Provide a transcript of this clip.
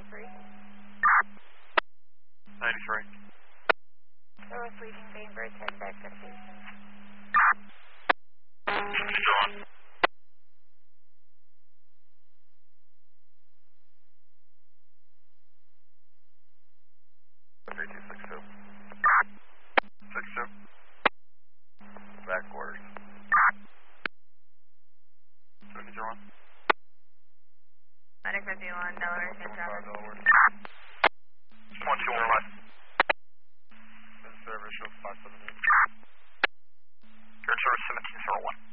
93. 93. Lowest leaving Bainbridge, heading back to station. Still on. Back orders. 71. Medic 51, Delaware, St. Travis. 1215. Service, show 578. Air Service 1701.